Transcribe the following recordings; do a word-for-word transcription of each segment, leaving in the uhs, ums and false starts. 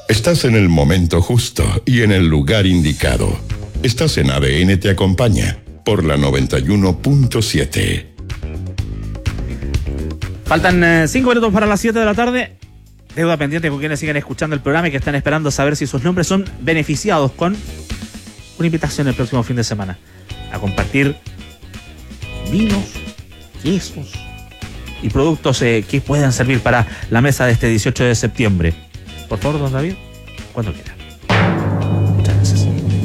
Estás en el momento justo y en el lugar indicado. Estás en A D N Te Acompaña por la noventa y uno punto siete. Faltan eh, cinco minutos para las siete de la tarde. Deuda pendiente con quienes siguen escuchando el programa y que están esperando saber si sus nombres son beneficiados con una invitación el próximo fin de semana a compartir vinos, quesos y productos eh, que puedan servir para la mesa de este dieciocho de septiembre. Por favor, don David, cuando quiera. Muchas gracias.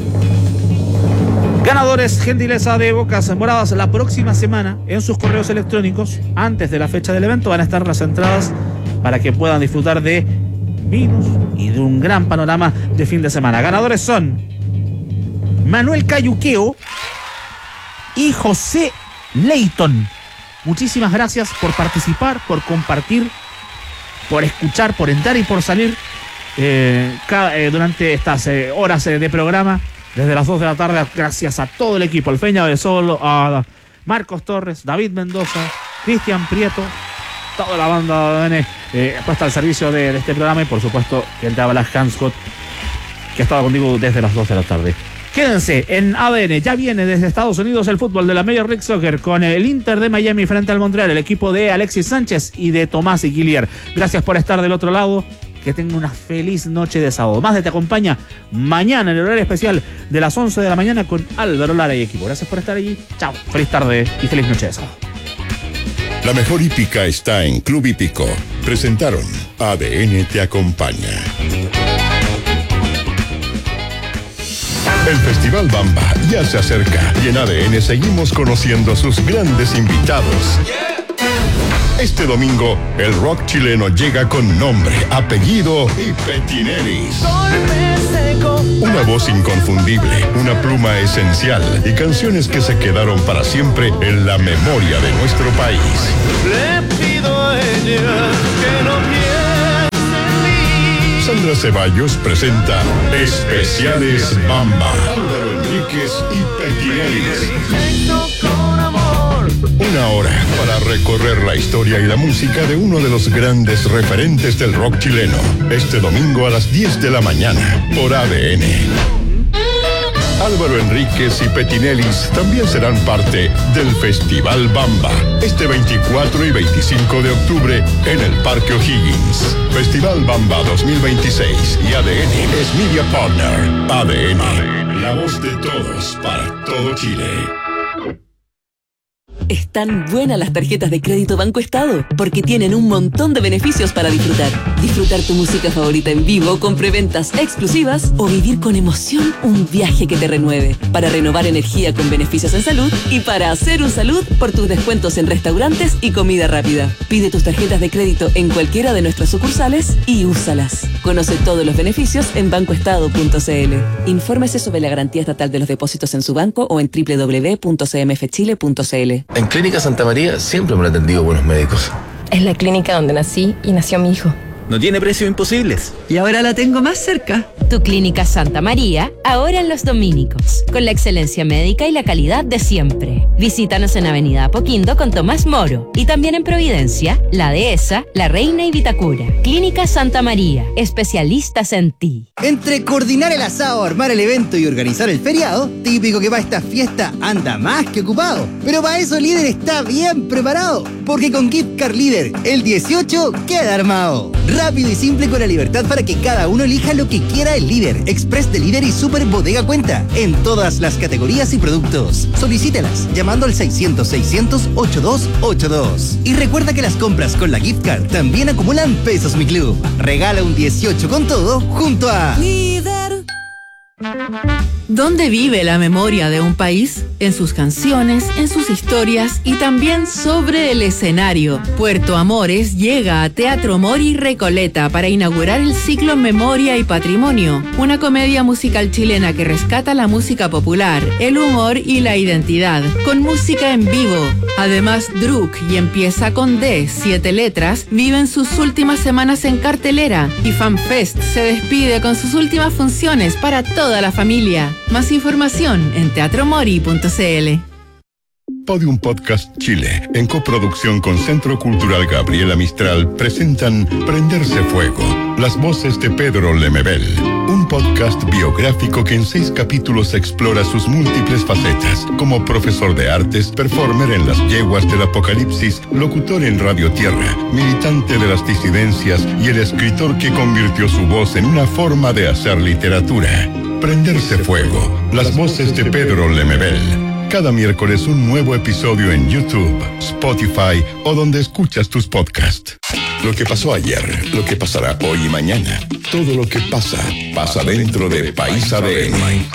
Ganadores, gentileza de Bocas Moradas, la próxima semana en sus correos electrónicos, antes de la fecha del evento, van a estar las entradas para que puedan disfrutar de vinos y de un gran panorama de fin de semana. Ganadores son Manuel Cayuqueo y José Leighton. Muchísimas gracias por participar, por compartir, por escuchar, por entrar y por salir eh, cada, eh, durante estas eh, horas eh, de programa, desde las dos de la tarde. Gracias a todo el equipo, al Feña de Solo, a Marcos Torres, David Mendoza, Cristian Prieto, toda la banda de A D N eh, puesta al servicio de, de este programa, y por supuesto que el te habla Hans Scott, que estaba contigo desde las dos de la tarde. Quédense en A D N, ya viene desde Estados Unidos el fútbol de la Major League Soccer con el Inter de Miami frente al Montreal, el equipo de Alexis Sánchez y de Tomás Iquilier. Gracias por estar del otro lado, que tengan una feliz noche de sábado. Más de Te Acompaña mañana en el horario especial de las once de la mañana con Álvaro Lara y equipo. Gracias por estar allí, chao, feliz tarde y feliz noche de sábado. La mejor hípica está en Club Hípico. Presentaron A D N Te Acompaña. El Festival Bamba ya se acerca y en A D N seguimos conociendo sus grandes invitados. Este domingo, el rock chileno llega con nombre, apellido y petineris. Una voz inconfundible, una pluma esencial y canciones que se quedaron para siempre en la memoria de nuestro país. Le pido a ella que no piense en mí. Sandra Ceballos presenta Especiales Bamba. Álvaro Enríquez y petineris. Una hora para recorrer la historia y la música de uno de los grandes referentes del rock chileno. Este domingo a las diez de la mañana por A D N. Álvaro Enríquez y Petinelis también serán parte del Festival Bamba este veinticuatro y veinticinco de octubre en el Parque O'Higgins. Festival Bamba dos mil veintiséis y A D N es Media Partner. A D N, la voz de todos para todo Chile. Están buenas las tarjetas de crédito Banco Estado porque tienen un montón de beneficios para disfrutar. Disfrutar tu música favorita en vivo con preventas exclusivas o vivir con emoción un viaje que te renueve. Para renovar energía con beneficios en salud y para hacer un salud por tus descuentos en restaurantes y comida rápida. Pide tus tarjetas de crédito en cualquiera de nuestras sucursales y úsalas. Conoce todos los beneficios en banco estado punto c l. Infórmese sobre la garantía estatal de los depósitos en su banco o en doble u doble u doble u punto c m f chile punto c l. En Clínica Santa María siempre me han atendido buenos médicos. Es la clínica donde nací y nació mi hijo. No tiene precios imposibles. Y ahora la tengo más cerca. Tu Clínica Santa María, ahora en Los Dominicos, con la excelencia médica y la calidad de siempre. Visítanos en Avenida Apoquindo con Tomás Moro y también en Providencia, La Dehesa, La Reina y Vitacura. Clínica Santa María, especialistas en ti. Entre coordinar el asado, armar el evento y organizar el feriado, típico que para esta fiesta anda más que ocupado. Pero para eso Líder está bien preparado, porque con Gift Card Líder, el dieciocho queda armado. Rápido y simple con la libertad para que cada uno elija lo que quiera el Líder, Express de Líder y Super Bodega Cuenta, en todas las categorías y productos. Solicítelas llamando al seiscientos, seiscientos, ochenta y dos ochenta y dos. Y recuerda que las compras con la Gift Card también acumulan pesos Mi Club. Regala un dieciocho con todo junto a Líder. ¿Dónde vive la memoria de un país? En sus canciones, en sus historias y también sobre el escenario. Puerto Amores llega a Teatro Mori Recoleta para inaugurar el ciclo Memoria y Patrimonio, una comedia musical chilena que rescata la música popular, el humor y la identidad, con música en vivo. Además, Druk y Empieza con D, siete letras, viven sus últimas semanas en cartelera y FanFest se despide con sus últimas funciones para toda la familia. Más información en teatro mori punto c l. Podium Podcast Chile, en coproducción con Centro Cultural Gabriela Mistral, presentan Prenderse Fuego, Las voces de Pedro Lemebel, un podcast biográfico que en seis capítulos explora sus múltiples facetas, como profesor de artes, performer en las yeguas del apocalipsis, locutor en Radio Tierra, militante de las disidencias y el escritor que convirtió su voz en una forma de hacer literatura. Prenderse fuego, las voces de Pedro Lemebel. Cada miércoles un nuevo episodio en YouTube, Spotify o donde escuchas tus podcasts. Lo que pasó ayer, lo que pasará hoy y mañana. Todo lo que pasa, pasa dentro de País A D N.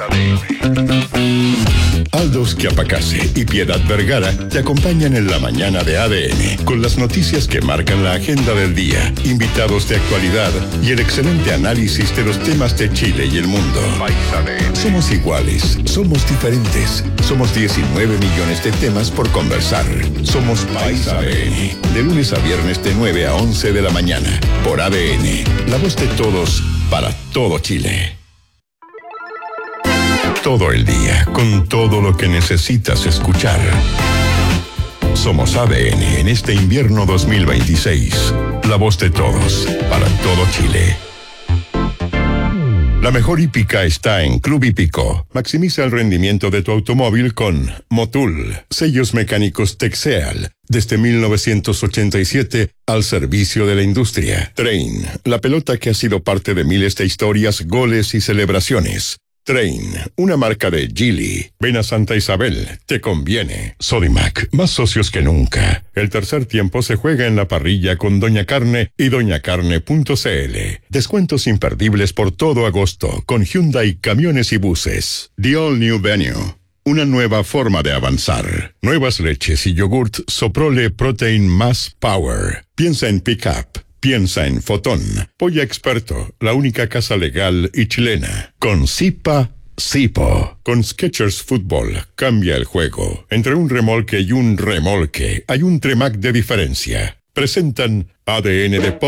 Aldos Chiapacase y Piedad Vergara te acompañan en la mañana de A D N con las noticias que marcan la agenda del día, invitados de actualidad y el excelente análisis de los temas de Chile y el mundo. Somos iguales, somos diferentes, somos diecinueve millones de temas por conversar. Somos País A D N, de lunes a viernes de nueve a once de la mañana, por A D N, la voz de todos, para todo Chile. Todo el día, con todo lo que necesitas escuchar. Somos A D N en este invierno dos mil veintiséis. La voz de todos, para todo Chile. La mejor hípica está en Club Hípico. Maximiza el rendimiento de tu automóvil con Motul, sellos mecánicos Texeal. Desde mil novecientos ochenta y siete, al servicio de la industria. Train, la pelota que ha sido parte de miles de historias, goles y celebraciones. Train, una marca de Geely. Ven a Santa Isabel, te conviene. Sodimac, más socios que nunca. El tercer tiempo se juega en la parrilla con Doña Carne y doña carne punto c l. Descuentos imperdibles por todo agosto con Hyundai Camiones y Buses. The All New Venue, una nueva forma de avanzar. Nuevas leches y yogurt Soprole Protein Más Power. Piensa en Pickup. Piensa en Fotón, Polla Experto, la única casa legal y chilena. Con Zipa, Zipo. Con Skechers Fútbol, cambia el juego. Entre un remolque y un remolque, hay un Tremac de diferencia. Presentan A D N Deportes.